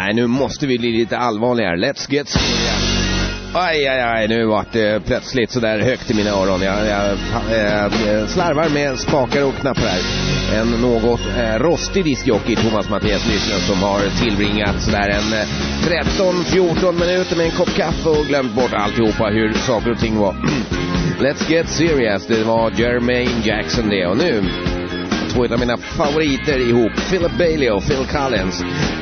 Nej, nu måste vi bli lite allvarligare. Let's get serious. Aj, nu var det plötsligt så där högt i mina öron. Jag slarvar med spakar och knappar här. En något rostig diskjockey, Thomas Mattias Nyslund, som har tillbringat sådär en 13-14 minuter med en kopp kaffe och glömt bort alltihopa hur saker och ting var. Let's get serious, det var Jermaine Jackson det. Och nu, två av mina favoriter ihop, Philip Bailey och Phil Collins.